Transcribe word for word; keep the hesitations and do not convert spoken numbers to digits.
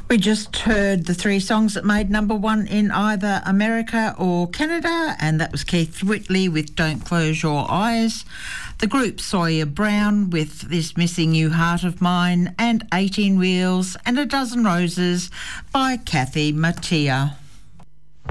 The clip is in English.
We just heard the three songs that made number one in either America or Canada, and that was Keith Whitley with Don't Close Your Eyes, the group Sawyer Brown with This Missing You Heart of Mine, and eighteen Wheels and A Dozen Roses by Kathy Mattea.